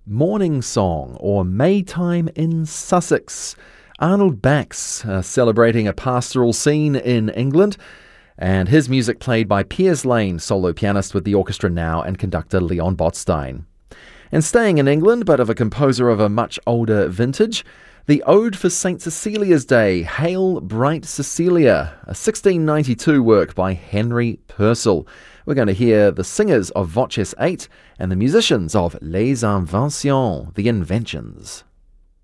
Morning Song, or Maytime in Sussex. Arnold Bax celebrating a pastoral scene in England, and his music played by Piers Lane, solo pianist with the orchestra now, and conductor Leon Botstein. And staying in England, but of a composer of a much older vintage, the Ode for St. Cecilia's Day, Hail Bright Cecilia, a 1692 work by Henry Purcell. We're going to hear the singers of Voces 8 and the musicians of Les Inventions, the Inventions.